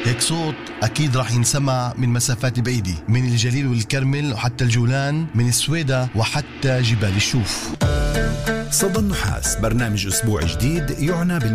هيك صوت أكيد راح ينسمع من مسافات بعيدة، من الجليل والكرمل وحتى الجولان، من السويدة وحتى جبال الشوف. صدى النحاس برنامج أسبوع جديد يعنى